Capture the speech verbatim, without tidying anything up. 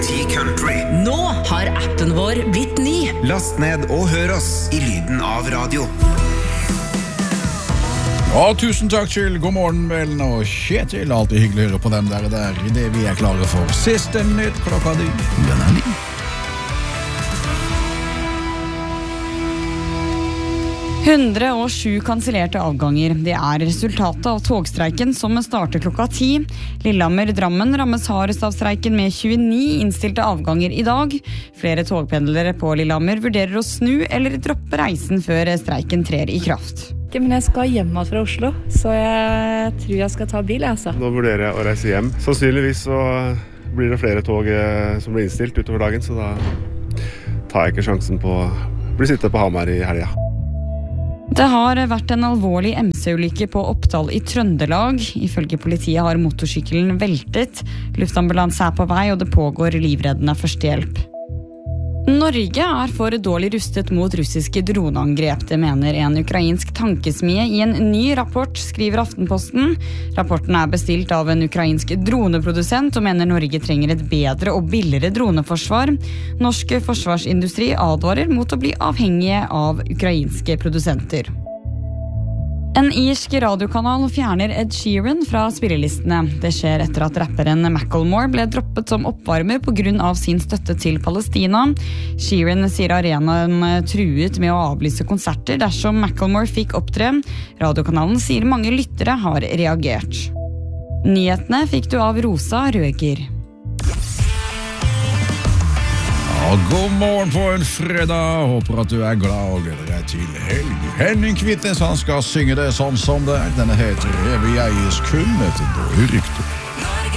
ti Country. Nå har appen vår blitt ny. Last ned og hør oss i lyden av radio. Ja, tusen takk til God morgen, Velen og Kjetil. Alltid hyggelig å høre på dem der og der. I det vi er klare for siste nytt klokka di. Den er ni. hundre og sju kansellerte avganger. Det er resultatet av togstreiken som starter klokka ti. Lillehammer-Drammen rammes hardest av streiken med tjueni innstilte avganger i dag. Flere togpendlere på Lillehammer vurderer å snu eller droppe reisen før streiken trer i kraft. Men jeg skal hjem fra Oslo, så jeg tror jeg skal ta bil. Altså. Nå vurderer jeg å reise hjem. Sannsynligvis så blir det flere tog som blir innstilt utover dagen, så da tar jeg ikke sjansen på å bli sittende på Hamar i helga. Det har vært en alvorlig M C-ulykke på Oppdal i Trøndelag. Ifølge politiet har motorsykkelen veltet. Luftambulanse er på vei, og det pågår livreddende førstehjelp. Norge er for dårlig rustet mot russiske droneangrep, det mener en ukrainsk tankesmie i en ny rapport, skriver Aftenposten. Rapporten er bestilt av en ukrainsk droneprodusent og mener Norge trenger et bedre og billigere droneforsvar. Norsk forsvarsindustri advarer mot å bli avhengige av ukrainske produsenter. En irsk radiokanal fjerner Ed Sheeran fra spillelistene. Det skjer etter at rapperen Macklemore ble droppet som oppvarmer på grunn av sin støtte til Palestina. Sheeran sier arenaen truet med å avlyse konserter dersom Macklemore fikk opptre. Radiokanalen sier mange lyttere har reagert. Nyhetene fikk du av Rosa Røger. Ja, god morgen på en fredag. Håper at du er glad og gleder deg til helg. Henning Kvitnes, han skal synge det sånn som det er. Denne heter Evig Eies kun, etter dårlig rykte.